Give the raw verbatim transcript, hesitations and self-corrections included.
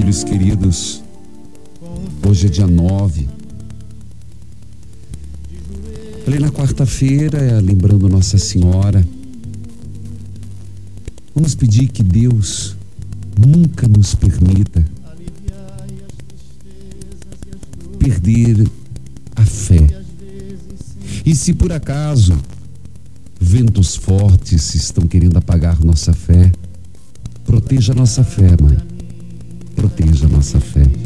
filhos queridos, hoje é dia nove. Falei na quarta-feira, lembrando Nossa Senhora. Vamos pedir que Deus nunca nos permita perder a fé. E se por acaso ventos fortes estão querendo apagar nossa fé, proteja a nossa fé, Mãe. Proteja a nossa fé.